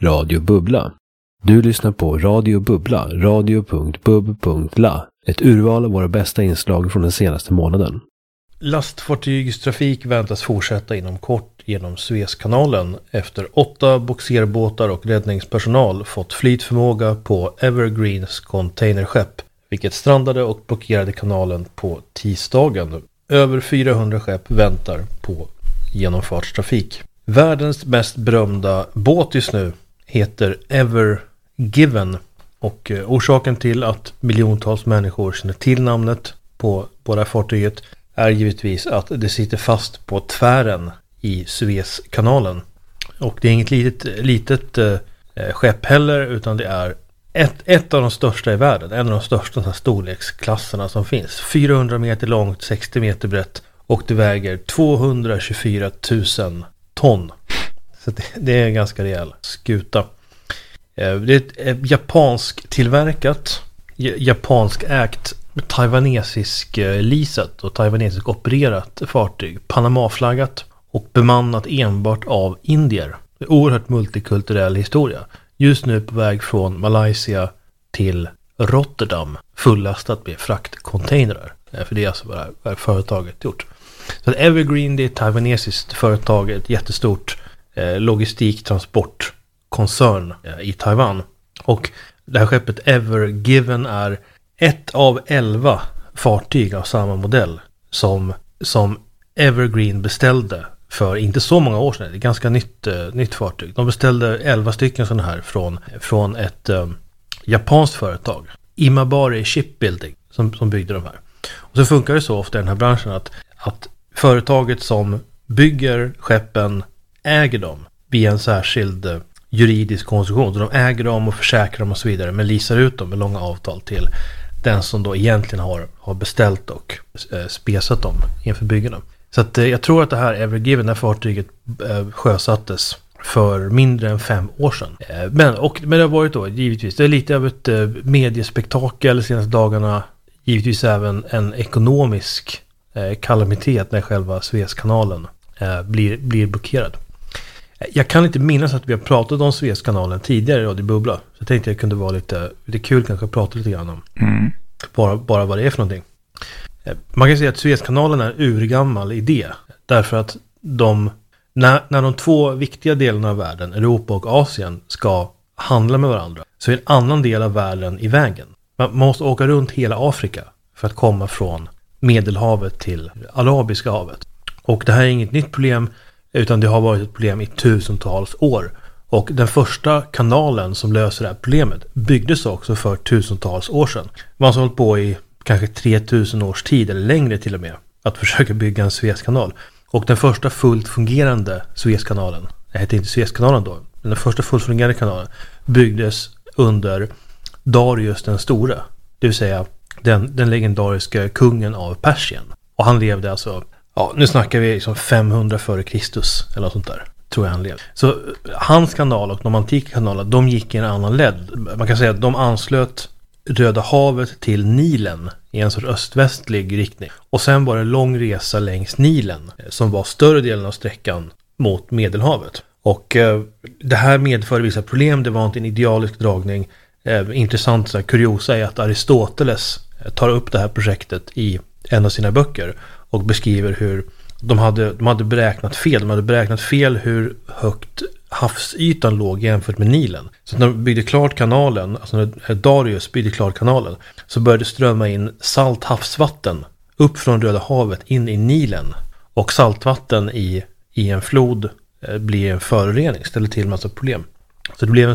Radio Bubbla. Du lyssnar på Radio Bubbla, radio.bub.la. Ett urval av våra bästa inslag från den senaste månaden. Lastfartygstrafik väntas fortsätta inom kort genom Suezkanalen efter 8 boxerbåtar och räddningspersonal fått flytförmåga på Evergreens containerskepp, vilket strandade och blockerade kanalen på tisdagen. Över 400 skepp väntar på genomfartstrafik. Världens mest berömda båt just nu heter Ever Given, och orsaken till att miljontals människor känner till namnet på det här fartyget är givetvis att det sitter fast på tvären i Suezkanalen. Och det är inget litet skepp heller, utan det är ett av de största i världen. En av de största storleksklasserna som finns. 400 meter långt, 60 meter brett, och det väger 224 000 ton. Så det är en ganska rejäl skuta. Det är ett japansk tillverkat, japansk ägt, taiwanesisk leasat och taiwanesisk opererat fartyg, Panama-flaggat och bemannat enbart av indier. Det är oerhört multikulturell historia. Just nu på väg från Malaysia till Rotterdam, fullastat med fraktcontainrar. För det är alltså vad företaget gjort. Så att Evergreen, det är ett taiwanesiskt företag, ett jättestort logistiktransportkoncern i Taiwan. Och det här skeppet Ever Given är ett av 11 fartyg av samma modell som Evergreen beställde för inte så många år sedan. Det är ett ganska nytt fartyg. De beställde 11 stycken sådana här från ett japanskt företag, Imabari Shipbuilding, som byggde de här. Och så funkar det så ofta i den här branschen att företaget som bygger skeppen äger dem via en särskild juridisk konstruktion. Så de äger dem och försäkrar dem och så vidare, men leasar ut dem med långa avtal till den som då egentligen har beställt och spesat dem inför byggena. Så att jag tror att det här Evergiven, när fartyget sjösattes för mindre än 5 år sedan. Men det har varit då givetvis, det är lite av ett mediespektakel de senaste dagarna. Givetvis även en ekonomisk kalamitet när själva Suezkanalen blir blockerad. Jag kan inte minnas att vi har pratat om Suezkanalen tidigare i Radio Bubbla. Så jag tänkte att det kunde vara lite kul kanske att prata lite grann om. Bara vad det är för någonting. Man kan säga att Suezkanalen är en urgammal idé. Därför att när de 2 viktiga delarna av världen, Europa och Asien, ska handla med varandra, så är en annan del av världen i vägen. Man måste åka runt hela Afrika för att komma från Medelhavet till Arabiska havet. Och det här är inget nytt problem, utan det har varit ett problem i tusentals år. Och den första kanalen som löser det här problemet byggdes också för tusentals år sedan. Man har hållit på i kanske 3000 års tid eller längre till och med att försöka bygga en Suezkanal. Och den första fullt fungerande Suezkanalen, det heter inte Suezkanalen då, men den första fullt fungerande kanalen byggdes under Darius den store. Det vill säga den legendariska kungen av Persien. Och han levde alltså, nu snackar vi liksom 500 före Kristus eller något sånt där, tror jag han levde. Så hans kanal och de antika kanalerna, de gick i en annan led. Man kan säga att de anslöt Röda havet till Nilen i en sorts öst-västlig riktning. Och sen var det en lång resa längs Nilen som var större delen av sträckan mot Medelhavet. Och det här medförde vissa problem. Det var inte en idealisk dragning. Intressant så här, kuriosa är att Aristoteles tar upp det här projektet i en av sina böcker och beskriver hur de hade beräknat fel. De hade beräknat fel hur högt havsytan låg jämfört med Nilen. Så när de byggde klart kanalen, alltså när Darius byggde klart kanalen, så började strömma in salt havsvatten upp från Röda havet in i Nilen. Och saltvatten i en flod blir en förorening, ställer till massa problem. Så det blev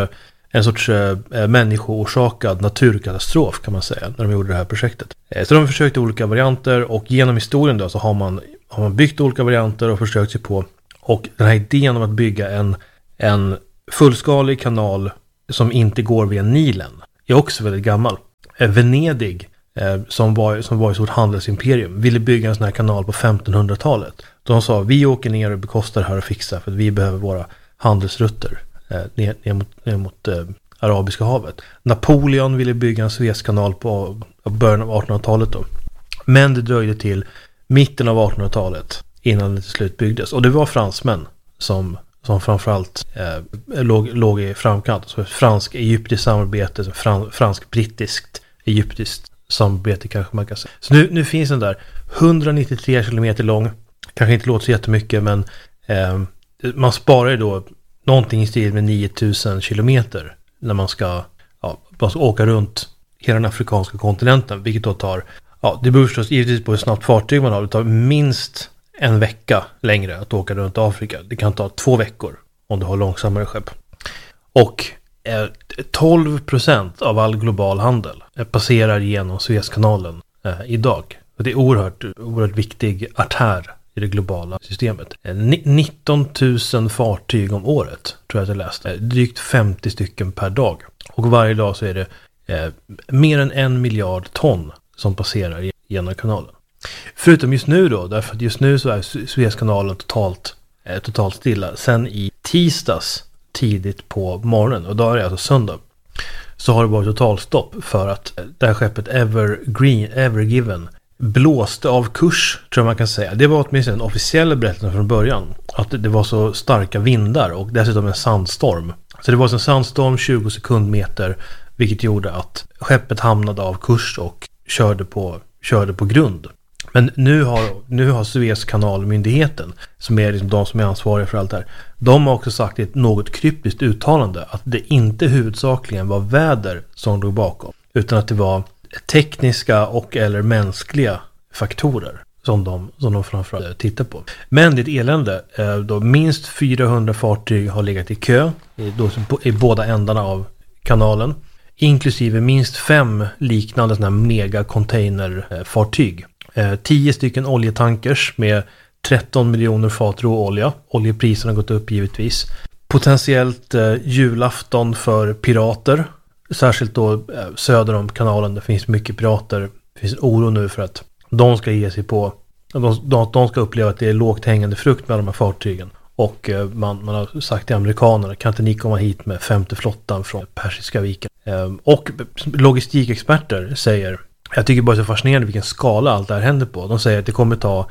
en sorts människoorsakad naturkatastrof, kan man säga, när de gjorde det här projektet. Så de försökte olika varianter, och genom historien då så har man byggt olika varianter och försökt sig på. Och den här idén om att bygga en fullskalig kanal som inte går via Nilen är också väldigt gammal. Venedig, som var ett stort handelsimperium, ville bygga en sån här kanal på 1500-talet. De sa, vi åker ner och bekostar det här och fixar, för att vi behöver våra handelsrutter ner mot Arabiska havet. Napoleon ville bygga en Suezkanal på början av 1800-talet då. Men det dröjde till mitten av 1800-talet innan det till slut byggdes. Och det var fransmän som som framförallt låg i framkant. Så fransk-egyptiskt samarbete, fransk-brittiskt, egyptiskt samarbete kanske man kan säga. Så nu finns den där 193 kilometer lång. Kanske inte låter så jättemycket, men man sparar ju då någonting i stil med 9000 kilometer när man ska åka runt hela den afrikanska kontinenten, vilket då tar, det beror förstås givetvis på hur snabbt fartyg man har, det tar minst en vecka längre att åka runt Afrika. Det kan ta 2 veckor om du har långsammare skepp. Och 12% av all global handel passerar genom Suezkanalen idag. Och det är oerhört viktig artär i det globala systemet. 19 000 fartyg om året, tror jag att jag läste. Drygt 50 stycken per dag. Och varje dag så är det mer än 1 miljard ton som passerar genom kanalen. Förutom just nu då, därför att just nu så är Suezkanalen totalt stilla. Sen i tisdags tidigt på morgonen, och då är det alltså söndag, så har det varit totalstopp för att det här skeppet Ever Given blåste av kurs, tror jag man kan säga. Det var åtminstone en officiell berättelse från början, att det var så starka vindar och dessutom en sandstorm. Så det var en sandstorm 20 sekundmeter, vilket gjorde att skeppet hamnade av kurs och körde på grund. Men nu har Suezkanalmyndigheten, som är liksom de som är ansvariga för allt det här, de har också sagt i ett något kryptiskt uttalande att det inte huvudsakligen var väder som låg bakom, utan att det var tekniska och eller mänskliga faktorer som de framförallt tittar på. Men det är ett elände. Då minst 400 fartyg har legat i kö i båda ändarna av kanalen, inklusive minst 5 liknande såna här mega containerfartyg. 10 stycken oljetankers med 13 miljoner fat råolja. Oljepriserna har gått upp givetvis. Potentiellt julafton för pirater. Särskilt då söder om kanalen. Det finns mycket pirater. Det finns oro nu för att de ska ge sig på. De ska uppleva att det är lågt hängande frukt med de här fartygen. Och man har sagt till amerikanerna, kan inte ni komma hit med 5:e flottan från Persiska viken? Och logistikexperter säger, jag tycker bara det är så fascinerande vilken skala allt det här händer på. De säger att det kommer ta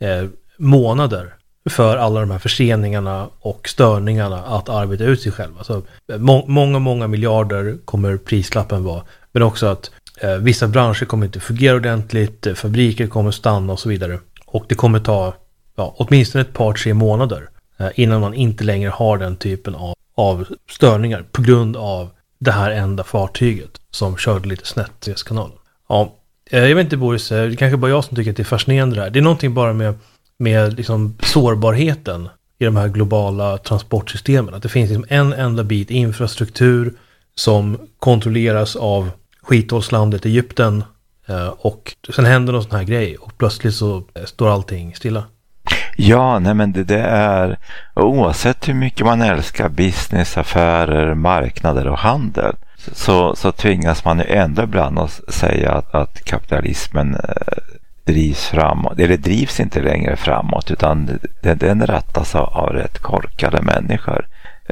månader för alla de här förseningarna och störningarna att arbeta ut sig själva. Så många miljarder kommer prislappen vara. Men också att vissa branscher kommer inte fungera ordentligt, fabriker kommer stanna och så vidare. Och det kommer ta åtminstone ett par 3 månader innan man inte längre har den typen av störningar på grund av det här enda fartyget som körde lite snett i kanalen. Ja, jag vet inte, Boris, det kanske bara jag som tycker att det är fascinerande det här. Det är någonting bara med liksom sårbarheten i de här globala transportsystemen. Att det finns liksom en enda bit infrastruktur som kontrolleras av skithållslandet Egypten, och sen händer någon sån här grej och plötsligt så står allting stilla. Ja, nej men det är, oavsett hur mycket man älskar business, affärer, marknader och handel, så tvingas man ju ändå ibland att säga att kapitalismen drivs framåt, eller drivs inte längre framåt, utan den rättas av rätt korkade människor.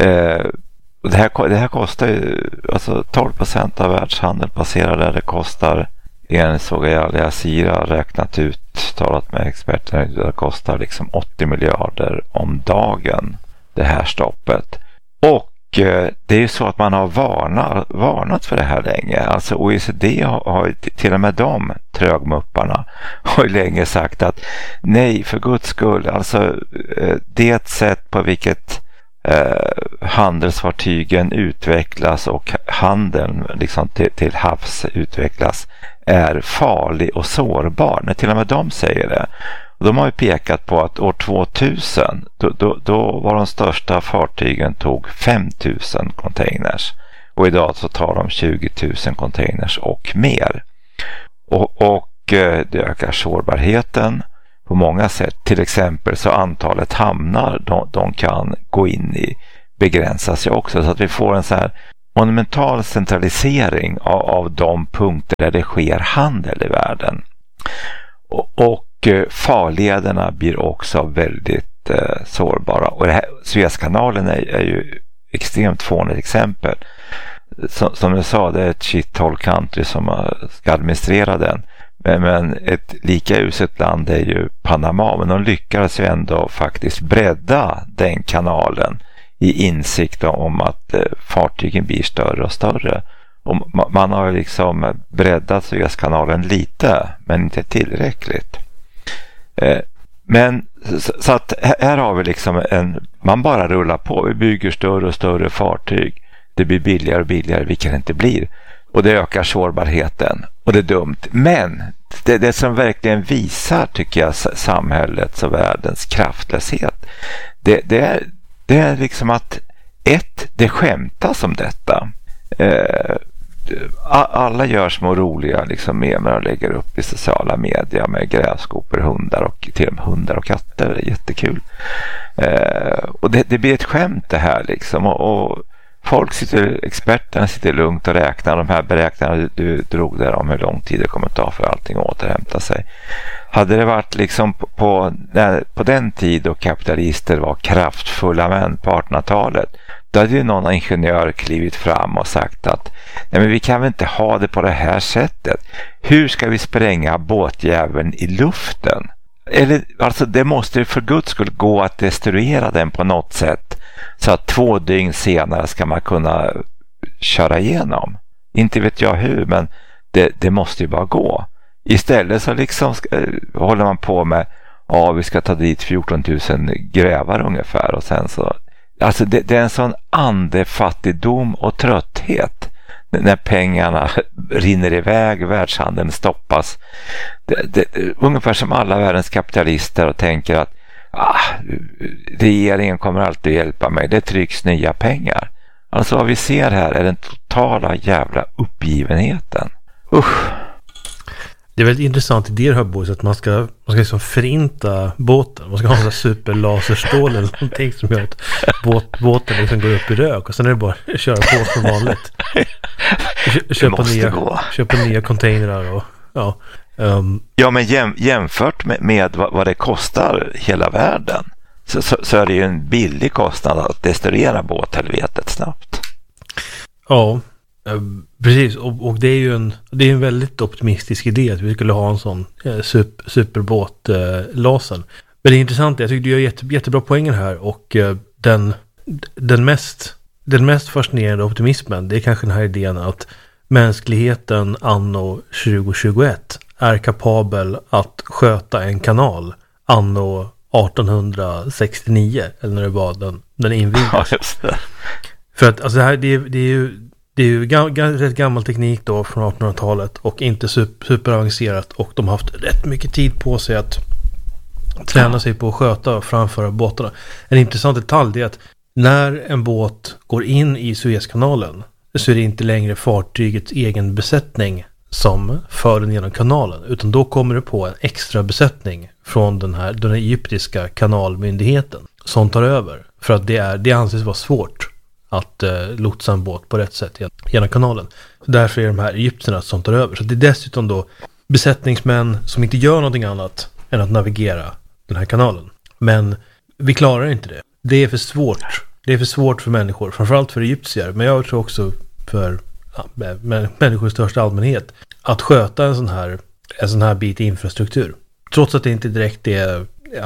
Det här kostar ju, alltså 12% av världshandeln passerar där. Det kostar, såg jag Al Jazeera räknat ut, talat med experterna, det kostar liksom 80 miljarder om dagen, det här stoppet. Och det är ju så att man har varnat för det här länge. Alltså OECD har till och med de trögmupparna har ju länge sagt att nej, för Guds skull, alltså det sätt på vilket handelsfartygen utvecklas och handeln liksom till havs utvecklas är farlig och sårbar. När till och med de säger det. Och de har ju pekat på att år 2000 då var de största fartygen tog 5000 containers. Och idag så tar de 20 000 containers och mer. Och det ökar sårbarheten på många sätt. Till exempel så antalet hamnar de kan gå in i begränsas ju också, så att vi får en så här monumental centralisering av de punkter där det sker handel i världen. Och farlederna blir också väldigt sårbara. Och det här, Suezkanalen är ju extremt fånigt exempel. Som du sa, det är ett shithole country som ska administrera den. Men ett lika uselt land är ju Panama, men de lyckades ju ändå faktiskt bredda den kanalen i insikt om att fartygen blir större och större. Och man har liksom breddat Suezkanalen lite, men inte tillräckligt. Men så att här har vi liksom man bara rullar på. Vi bygger större och större fartyg. Det blir billigare och billigare, vilket det inte blir. Och det ökar sårbarheten. Och det är dumt. Men det som verkligen visar, tycker jag, samhällets och världens kraftlöshet. Det är liksom att det skämtas om detta. Alla gör små roliga liksom memer och lägger upp i sociala medier med grävskopor, hundar och till och med hundar och katter. Det är jättekul. Och det blir ett skämt det här liksom. Och experterna sitter lugnt och räknar de här beräkningarna du drog där om hur lång tid det kommer att ta för allting att återhämta sig. Hade det varit liksom på den tid då kapitalister var kraftfulla män på 1800-talet, då hade ju någon ingenjör klivit fram och sagt att nej, men vi kan väl inte ha det på det här sättet. Hur ska vi spränga båtjäveln i luften? Eller, alltså det måste för Guds skull gå att destruera den på något sätt så att 2 dygn senare ska man kunna köra igenom. Inte vet jag hur, men det måste ju bara gå. Istället så liksom håller man på med vi ska ta dit 14 000 grävare ungefär, och sen så alltså det är en sån andefattigdom och trötthet när pengarna rinner iväg, världshandeln stoppas. Ungefär som alla världens kapitalister och tänker att regeringen kommer alltid hjälpa mig, det trycks nya pengar. Alltså vad vi ser här är den totala jävla uppgivenheten. Usch. Det är väldigt intressant idé här, Boris, att man ska liksom förinta båten. Man ska ha en superlaserstål eller någonting som gör att båten liksom går upp i rök, och sen är det bara att köra på som vanligt. Köpa nya containrar och ja. Ja, men jämfört med vad det kostar hela världen så är det ju en billig kostnad att destruera båthelvetet snabbt. Ja. Precis, och det är ju en väldigt optimistisk idé att vi skulle ha en sån superbåt lasen. Men det är intressant, jag tycker du gör jättebra poänger här, och den mest fascinerande optimismen, det är kanske den här idén att mänskligheten anno 2021 är kapabel att sköta en kanal anno 1869, eller när det var den invigdes. Ja, just det. För att alltså det är ju rätt gammal teknik då från 1800-talet och inte superavancerat, och de har haft rätt mycket tid på sig att träna sig på att sköta och framföra båtarna. En intressant detalj är att när en båt går in i Suezkanalen så är det inte längre fartygets egen besättning som för den genom kanalen, utan då kommer det på en extra besättning från den egyptiska kanalmyndigheten som tar över, för att det anses vara svårt att lotsa en båt på rätt sätt genom kanalen. Så därför är de här egyptierna som tar över. Så det är dessutom då besättningsmän som inte gör någonting annat än att navigera den här kanalen. Men vi klarar inte det. Det är för svårt. Det är för svårt för människor, framförallt för egyptier, men jag tror också för människor i största allmänhet, att sköta en sån här bit infrastruktur. Trots att det inte direkt är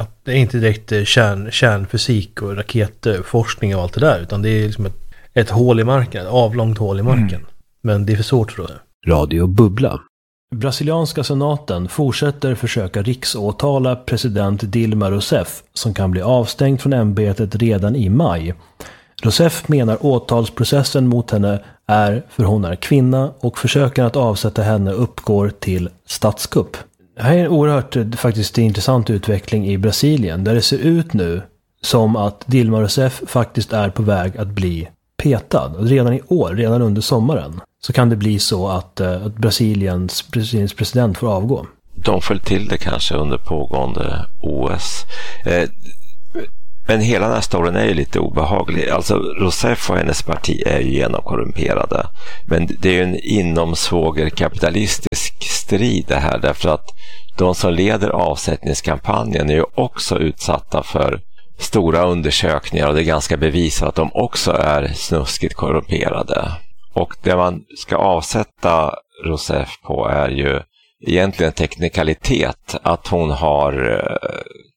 kärnfysik och raketforskning och allt det där, utan det är liksom ett hål i marken, ett avlångt hål i marken. Men det är för svårt, tror jag. Radio Bubbla. Brasilianska senaten fortsätter försöka riksåtala president Dilma Rousseff, som kan bli avstängd från ämbetet redan i maj. Rousseff menar åtalsprocessen mot henne är för hon är kvinna, och försöken att avsätta henne uppgår till statskupp. Det här är en oerhört faktiskt intressant utveckling i Brasilien, där det ser ut nu som att Dilma Rousseff faktiskt är på väg att bli petad. Och redan i år, redan under sommaren, så kan det bli så att Brasiliens president får avgå. De föll till det kanske under pågående OS. Men hela den här storyn är ju lite obehaglig. Alltså Rousseff och hennes parti är ju genomkorrumperade. Men det är ju en inomsvågerkapitalistisk strid det här. Därför att de som leder avsättningskampanjen är ju också utsatta för stora undersökningar. Och det är ganska bevisat att de också är snuskigt korrumperade. Och det man ska avsätta Rousseff på är ju egentligen teknikalitet. Att hon har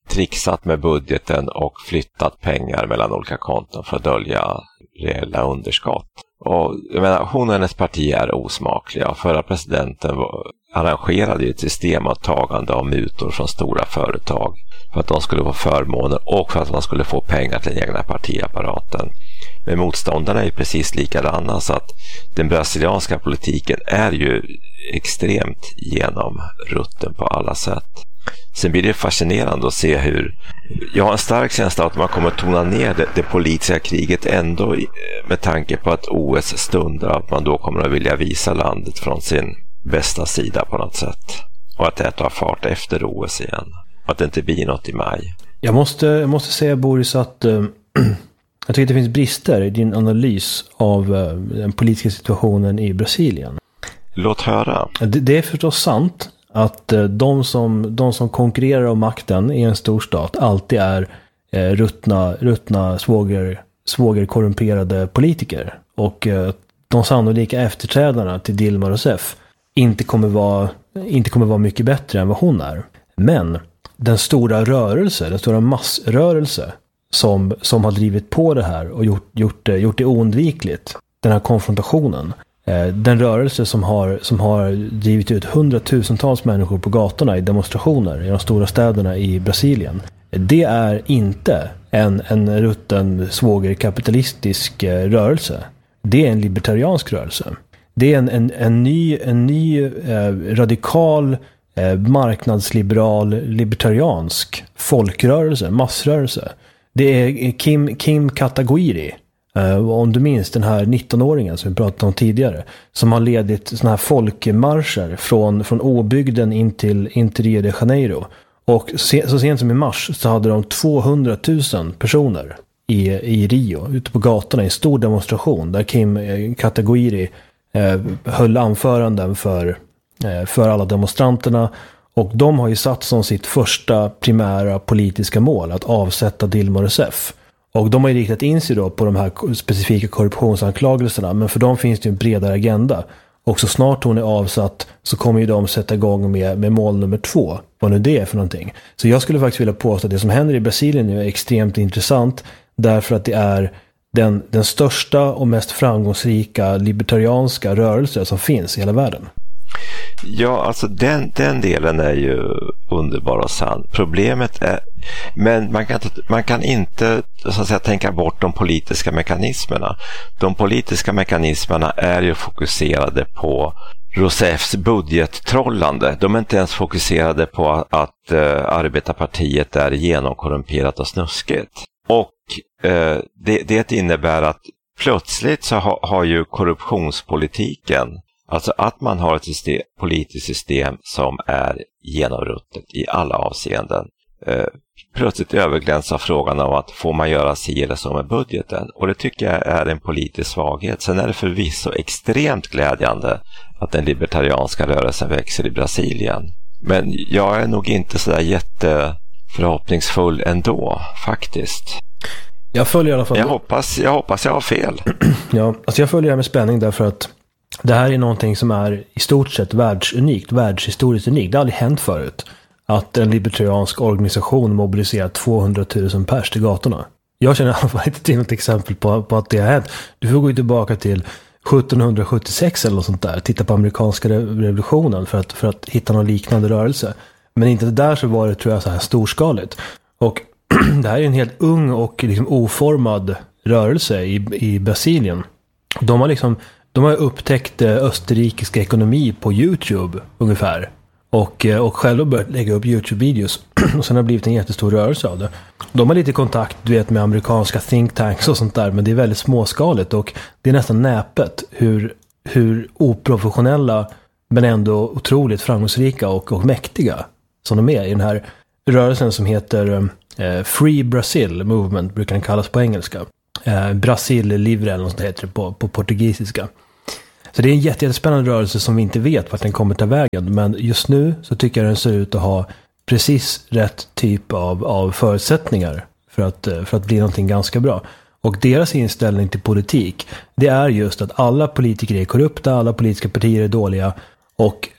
trixat med budgeten och flyttat pengar mellan olika konton för att dölja reella underskott. Och jag menar, hon och hennes parti är osmakliga. Förra presidenten arrangerade ju ett systemottagande av mutor från stora företag för att de skulle få förmåner och för att de skulle få pengar till den egna partiapparaten. Men motståndarna är ju precis likadana, så att den brasilianska politiken är ju extremt genomrutten på alla sätt. Sen blir det fascinerande att se hur, jag har en stark känsla att man kommer att tona ner det politiska kriget ändå med tanke på att OS stundar, att man då kommer att vilja visa landet från sin bästa sida på något sätt. Och att det tar fart efter OS igen. Och att det inte blir något i maj. Jag måste säga, Boris, att jag tycker att det finns brister i din analys av den politiska situationen i Brasilien. Låt höra. Det är förstås sant att de som konkurrerar om makten i en stor stat alltid är ruttna svågerkorrumperade politiker. Och de sannolika efterträdarna till Dilma Rousseff inte kommer vara mycket bättre än vad hon är. Men den stora massrörelse som har drivit på det här och gjort det oundvikligt, den här konfrontationen, den rörelse som har drivit ut hundratusentals människor på gatorna i demonstrationer i de stora städerna i Brasilien, det är inte en rutten svågerkapitalistisk rörelse. Det är en libertariansk rörelse. Det är en ny radikal marknadsliberal libertariansk folkrörelse, massrörelse. Det är Kim Kataguiri, om du minns den här 19-åringen som vi pratade om tidigare, som har ledit såna här folkmarscher från Åbygden in till Rio de Janeiro. Och så sent som i mars så hade de 200 000 personer i Rio ute på gatorna i en stor demonstration där Kim Kataguiri höll anföranden för alla demonstranterna. Och de har ju satt som sitt första primära politiska mål att avsätta Dilma Rousseff. Och de har ju riktat in sig då på de här specifika korruptionsanklagelserna, men för dem finns det ju en bredare agenda. Och så snart hon är avsatt så kommer ju de sätta igång med mål nummer 2. Vad nu det är för någonting. Så jag skulle faktiskt vilja påstå att det som händer i Brasilien nu är extremt intressant, därför att det är den största och mest framgångsrika libertarianska rörelse som finns i hela världen. Ja, alltså den delen är ju underbar och sann. Problemet är, men man kan inte så att säga tänka bort de politiska mekanismerna. De politiska mekanismerna är ju fokuserade på Rousseffs budgettrollande. De är inte ens fokuserade på att arbetarpartiet är genomkorrumperat och snuskigt. Och det innebär att plötsligt så har ju korruptionspolitiken, alltså att man har ett politiskt system som är genomruttet i alla avseenden, plötsligt överglänsar frågan av att får man göra si eller så med budgeten. Och det tycker jag är en politisk svaghet. Sen är det förvisso extremt glädjande att den libertarianska rörelsen växer i Brasilien. Men jag är nog inte så där jätteförhoppningsfull ändå, faktiskt. Jag följer i alla fall. Jag hoppas jag har fel. Ja, alltså jag följer det här med spänning därför att det här är någonting som är i stort sett världshistoriskt unikt. Det har aldrig hänt förut att en libertariansk organisation mobiliserar 200 000 pers till gatorna. Jag känner i alla fall inte till något exempel på att det har hänt. Du får gå tillbaka till 1776 eller något sånt där. Titta på amerikanska revolutionen för att hitta någon liknande rörelse. Men inte där så var det, tror jag, så här storskaligt. Och det här är en helt ung och liksom oformad rörelse i Brasilien. De har upptäckt österrikiska ekonomi på YouTube ungefär. Och själva börjat lägga upp YouTube-videos. Och sen har det blivit en jättestor rörelse av det. De har lite kontakt, du vet, med amerikanska think tanks och sånt där. Men det är väldigt småskaligt och det är nästan näpet hur oprofessionella men ändå otroligt framgångsrika och mäktiga som de är i den här rörelsen som heter Free Brazil Movement, brukar den kallas på engelska. Brasil Livre eller något sånt heter det på portugisiska. Så det är en jättespännande rörelse som vi inte vet vart den kommer ta vägen. Men just nu så tycker jag den ser ut att ha precis rätt typ av förutsättningar för att bli någonting ganska bra. Och deras inställning till politik, det är just att alla politiker är korrupta, alla politiska partier är dåliga. Och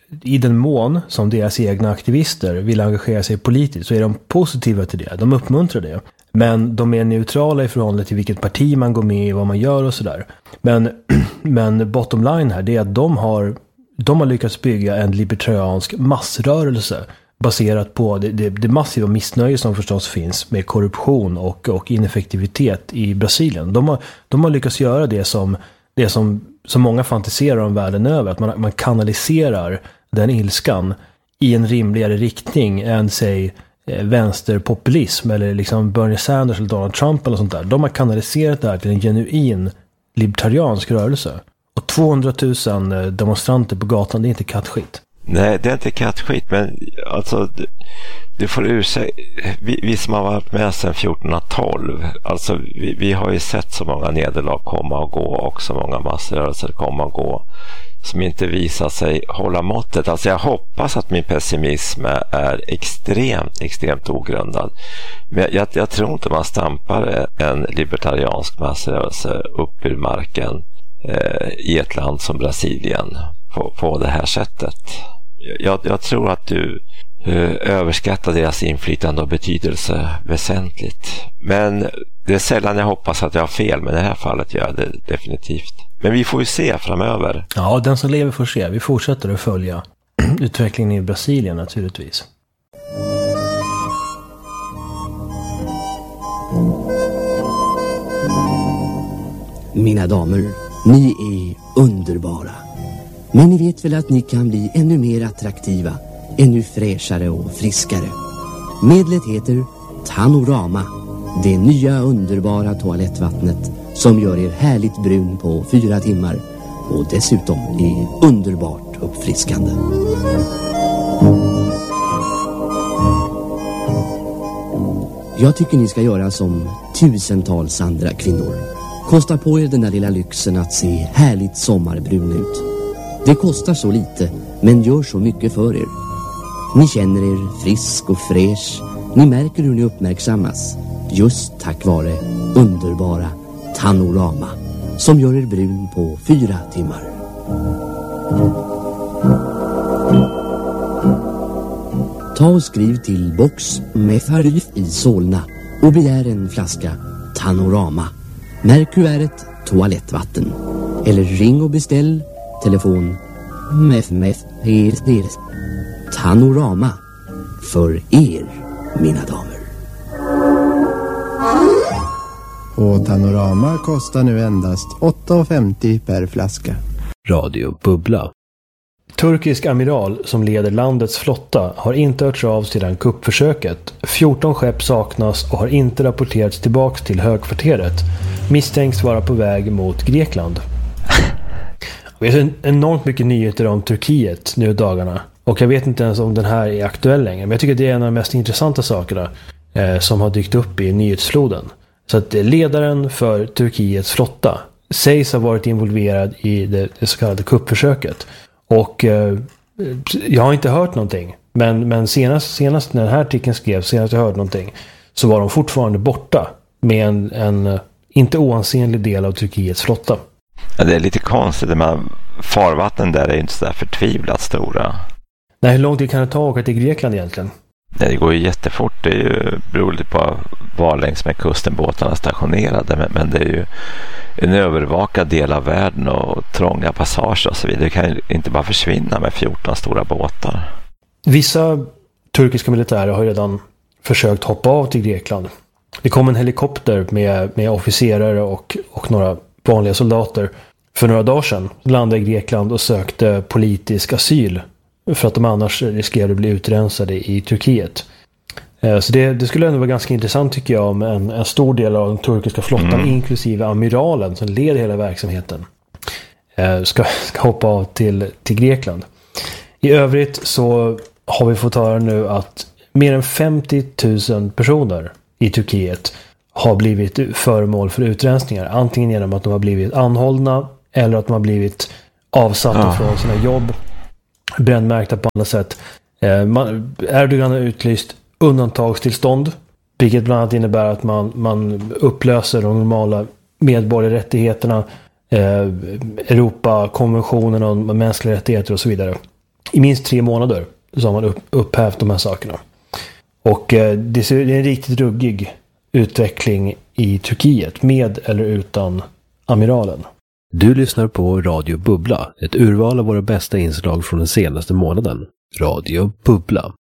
i den mån som deras egna aktivister vill engagera sig politiskt så är de positiva till det. De uppmuntrar det. Men de är neutrala i förhållande till vilket parti man går med i, vad man gör och sådär. Men bottom line här, det är att de har lyckats bygga en libertariansk massrörelse baserat på det massiva missnöje som förstås finns med korruption och ineffektivitet i Brasilien. De har lyckats göra det som många fantiserar om världen över, att man kanaliserar den ilskan i en rimligare riktning än, säg, vänsterpopulism eller liksom Bernie Sanders eller Donald Trump eller sånt där. De har kanaliserat det här till en genuin libertariansk rörelse. Och 200 000 demonstranter på gatan, det är inte kattskit. Nej, det är inte kattskit, men alltså du får ursäkta, vi som har varit med sedan 1412, alltså vi har ju sett så många nederlag komma och gå och så många massrörelser komma och gå som inte visar sig hålla måttet. Alltså jag hoppas att min pessimism är extremt ogrundad. Men jag tror inte man stampar en libertariansk massrörelse upp ur marken i ett land som Brasilien på det här sättet. Jag tror att du överskattar deras inflytande och betydelse väsentligt. Men det är sällan jag hoppas att jag har fel, men i det här fallet gör jag det definitivt. Men vi får ju se framöver. Ja, den som lever får se. Vi fortsätter att följa utvecklingen i Brasilien naturligtvis. Mina damer, ni är underbara. Men ni vet väl att ni kan bli ännu mer attraktiva, ännu fräschare och friskare. Medlet heter Tanorama, det nya underbara toalettvattnet som gör er härligt brun på 4 timmar och dessutom är underbart uppfriskande. Jag tycker ni ska göra som tusentals andra kvinnor. Kosta på er den där lilla lyxen att se härligt sommarbrun ut. Det kostar så lite, men gör så mycket för er. Ni känner er frisk och fräsch. Ni märker hur ni uppmärksammas. Just tack vare underbara Tanorama, som gör er brun på 4 timmar. Ta och skriv till box med Farif i Solna och begär en flaska Tanorama. Märk kuvertet toalettvatten. Eller ring och beställ. Telefon MEF Tanorama för er, mina damer. Och Tanorama kostar nu endast 8,50 per flaska. Radio Bubbla. Turkisk amiral som leder landets flotta har inte hörts av sedan kuppförsöket. 14 skepp saknas och har inte rapporterats tillbaks till högkvarteret. Misstänks vara på väg mot Grekland. Vi har enormt mycket nyheter om Turkiet nu i dagarna. Och jag vet inte ens om den här är aktuell längre. Men jag tycker att det är en av de mest intressanta sakerna som har dykt upp i nyhetsfloden. Så att ledaren för Turkiets flotta sägs ha varit involverad i det så kallade kuppförsöket. Och jag har inte hört någonting. Men senast när den här artikeln skrevs, senast jag hörde någonting, så var de fortfarande borta med en inte oansenlig del av Turkiets flotta. Ja, det är lite konstigt. Farvatten där är inte så där förtvivlat stora. Nej, hur lång tid kan det ta att åka till Grekland egentligen? Nej, det går ju jättefort. Det är ju beroende på var längs med kusten båtarna är stationerade. Men det är ju en övervakad del av världen och trånga passager och så vidare. Det kan ju inte bara försvinna med 14 stora båtar. Vissa turkiska militärer har redan försökt hoppa av till Grekland. Det kom en helikopter med officerare och några vanliga soldater för några dagar sedan. Landade i Grekland och sökte politisk asyl för att de annars riskerade att bli utrensade i Turkiet. Så det skulle ändå vara ganska intressant, tycker jag, om en stor del av den turkiska flottan, inklusive amiralen som leder hela verksamheten, ska hoppa av till Grekland. I övrigt så har vi fått höra nu att mer än 50 000 personer i Turkiet har blivit föremål för utrensningar. Antingen genom att de har blivit anhållna eller att de har blivit avsatta från sina jobb, brännmärkta på andra sätt. Erdogan har utlyst undantagstillstånd, vilket bland annat innebär att man upplöser de normala medborgarrättigheterna, Europakonventionen om mänskliga rättigheter och så vidare. i minst 3 månader så har man upphävt de här sakerna. Och det är en riktigt ruggig utveckling i Turkiet med eller utan amiralen. Du lyssnar på Radio Bubbla, ett urval av våra bästa inslag från den senaste månaden. Radio Bubbla.